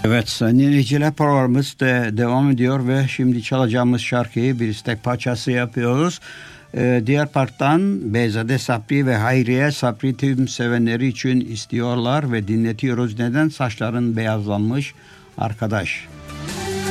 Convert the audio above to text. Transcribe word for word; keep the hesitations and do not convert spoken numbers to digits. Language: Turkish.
Evet, sayın dinleyiciler, programımız de devam ediyor ve şimdi çalacağımız şarkıyı bir istek parçası yapıyoruz. Ee, diğer parttan Beyzade Sapri ve Hayriye Sapri tüm sevenleri için istiyorlar ve dinletiyoruz. Neden? Saçların beyazlanmış arkadaş.